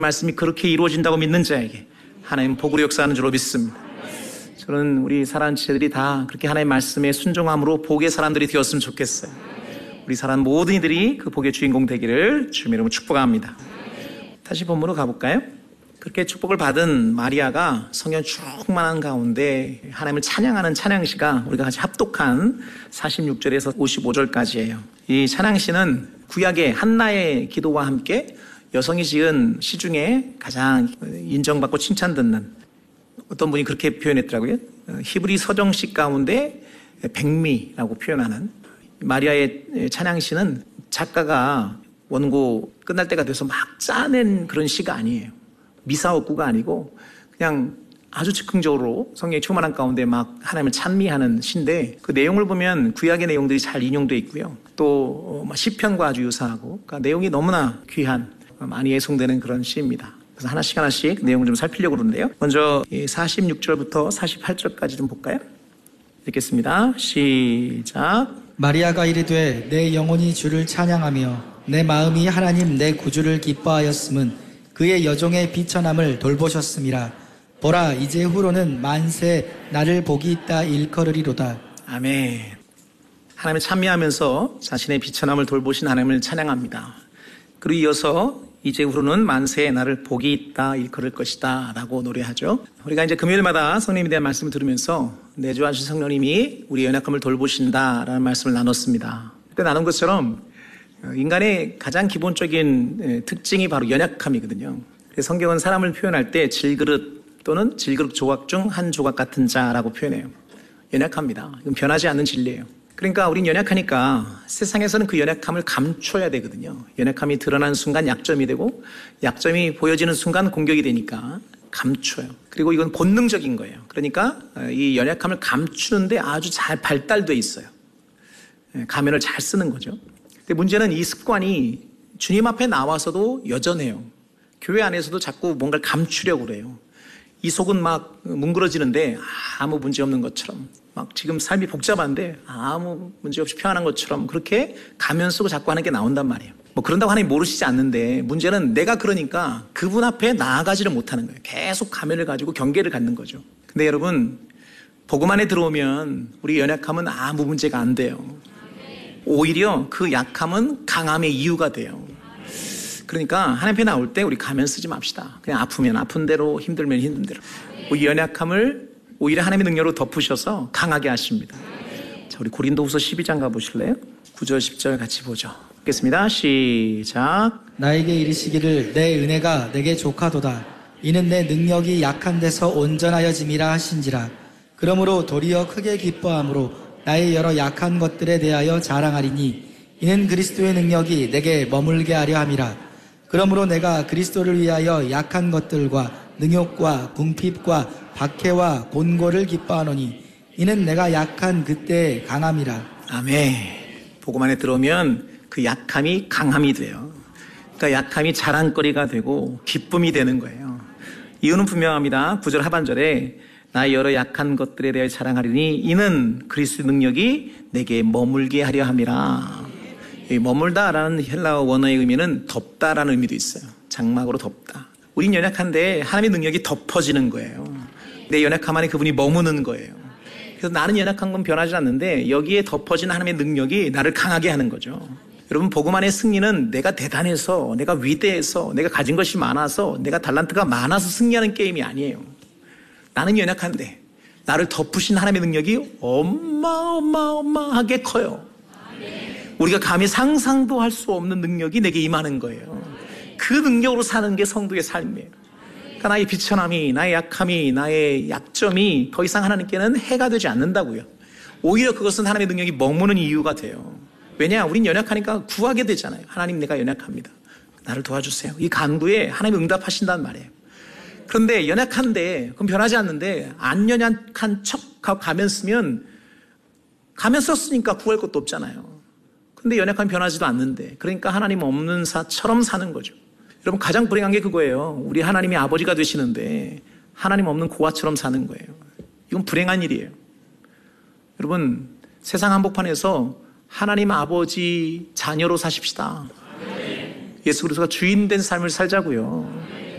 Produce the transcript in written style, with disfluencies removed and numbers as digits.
말씀이 그렇게 이루어진다고 믿는 자에게 하나님 복으로 역사하는 줄로 믿습니다. 저는 우리 사랑하는 지체들이 다 그렇게 하나님의 말씀에 순종함으로 복의 사람들이 되었으면 좋겠어요. 우리 사랑하는 모든 이들이 그 복의 주인공 되기를 주님의 이름으로 축복합니다. 다시 본문으로 가볼까요? 그렇게 축복을 받은 마리아가 성경 충만한 가운데 하나님을 찬양하는 찬양시가 우리가 같이 합독한 46절에서 55절까지예요. 이 찬양시는 구약의 한나의 기도와 함께 여성이 지은 시 중에 가장 인정받고 칭찬듣는, 어떤 분이 그렇게 표현했더라고요. 히브리 서정시 가운데 백미라고 표현하는 마리아의 찬양시는 작가가 원고 끝날 때가 돼서 막 짜낸 그런 시가 아니에요. 미사옥구가 아니고 그냥 아주 즉흥적으로 성경의 충만한 가운데 막 하나님을 찬미하는 시인데, 그 내용을 보면 구약의 내용들이 잘 인용되어 있고요. 또 시편과 아주 유사하고, 그러니까 내용이 너무나 귀한, 많이 애송되는 그런 시입니다. 그래서 하나씩 하나씩 내용을 좀 살피려고 그러는데요. 먼저 46절부터 48절까지 좀 볼까요? 읽겠습니다. 시작. 마리아가 이르되 내 영혼이 주를 찬양하며 내 마음이 하나님 내 구주를 기뻐하였음은 그의 여종의 비천함을 돌보셨음이라. 보라, 이제 후로는 만세 나를 복이 있다 일컬으리로다. 아멘. 하나님을 찬미하면서 자신의 비천함을 돌보신 하나님을 찬양합니다. 그리고 이어서 이제 후로는 만세에 나를 복이 있다 일컬을 것이다 라고 노래하죠. 우리가 이제 금요일마다 성령님에 대한 말씀을 들으면서 내주하신 성령님이 우리의 연약함을 돌보신다라는 말씀을 나눴습니다. 그때 나눈 것처럼 인간의 가장 기본적인 특징이 바로 연약함이거든요. 그래서 성경은 사람을 표현할 때 질그릇 또는 질그릇 조각 중 한 조각 같은 자라고 표현해요. 연약합니다. 이건 변하지 않는 진리예요. 그러니까 우린 연약하니까 세상에서는 그 연약함을 감춰야 되거든요. 연약함이 드러나는 순간 약점이 되고, 약점이 보여지는 순간 공격이 되니까 감춰요. 그리고 이건 본능적인 거예요. 그러니까 이 연약함을 감추는데 아주 잘 발달돼 있어요. 가면을 잘 쓰는 거죠. 근데 문제는 이 습관이 주님 앞에 나와서도 여전해요. 교회 안에서도 자꾸 뭔가를 감추려고 그래요. 이 속은 막 뭉그러지는데 아무 문제 없는 것처럼, 막 지금 삶이 복잡한데 아무 문제 없이 평안한 것처럼 그렇게 가면 쓰고 자꾸 하는 게 나온단 말이에요. 뭐 그런다고 하나님 모르시지 않는데, 문제는 내가 그러니까 그분 앞에 나아가지를 못하는 거예요. 계속 가면을 가지고 경계를 갖는 거죠. 근데 여러분, 복음 안에 들어오면 우리 연약함은 아무 문제가 안 돼요. 오히려 그 약함은 강함의 이유가 돼요. 그러니까 하나님 앞에 나올 때 우리 가면 쓰지 맙시다. 그냥 아프면 아픈 대로, 힘들면 힘든 대로. 우리 연약함을 오히려 하나님의 능력으로 덮으셔서 강하게 하십니다. 자, 우리 고린도후서 12장 가보실래요? 9절 10절 같이 보죠. 읽겠습니다. 시작. 나에게 이르시기를 내 은혜가 내게 족하도다. 이는 내 능력이 약한 데서 온전하여짐이라 하신지라. 그러므로 도리어 크게 기뻐함으로 나의 여러 약한 것들에 대하여 자랑하리니 이는 그리스도의 능력이 내게 머물게 하려 함이라. 그러므로 내가 그리스도를 위하여 약한 것들과 능욕과 궁핍과 박해와 곤고를 기뻐하노니 이는 내가 약한 그때의 강함이라. 아멘. 복음 안에 들어오면 그 약함이 강함이 돼요. 그러니까 약함이 자랑거리가 되고 기쁨이 되는 거예요. 이유는 분명합니다. 9절 하반절에 나의 여러 약한 것들에 대해 자랑하리니 이는 그리스도의 능력이 내게 머물게 하려 함이라. 이 머물다라는 헬라어 원어의 의미는 덮다라는 의미도 있어요. 장막으로 덮다. 우린 연약한데 하나님의 능력이 덮어지는 거예요. 내 연약함 안에 그분이 머무는 거예요. 그래서 나는 연약한 건 변하지 않는데 여기에 덮어진 하나님의 능력이 나를 강하게 하는 거죠. 여러분, 복음 안의 승리는 내가 대단해서, 내가 위대해서, 내가 가진 것이 많아서, 내가 달란트가 많아서 승리하는 게임이 아니에요. 나는 연약한데 나를 덮으신 하나님의 능력이 어마어마하게 커요. 우리가 감히 상상도 할 수 없는 능력이 내게 임하는 거예요. 그 능력으로 사는 게 성도의 삶이에요. 그러니까 나의 비천함이, 나의 약함이, 나의 약점이 더 이상 하나님께는 해가 되지 않는다고요. 오히려 그것은 하나님의 능력이 머무는 이유가 돼요. 왜냐? 우린 연약하니까 구하게 되잖아요. 하나님, 내가 연약합니다. 나를 도와주세요. 이 간구에 하나님이 응답하신단 말이에요. 그런데 연약한데, 그럼 변하지 않는데, 안 연약한 척하고 가면 쓰면, 가면 썼으니까 구할 것도 없잖아요. 근데 연약하면 변하지도 않는데, 그러니까 하나님 없는 사처럼 사는 거죠. 여러분, 가장 불행한 게 그거예요. 우리 하나님이 아버지가 되시는데 하나님 없는 고아처럼 사는 거예요. 이건 불행한 일이에요. 여러분, 세상 한복판에서 하나님 아버지 자녀로 사십시다. 예수 그리스도가 주인 된 삶을 살자고요.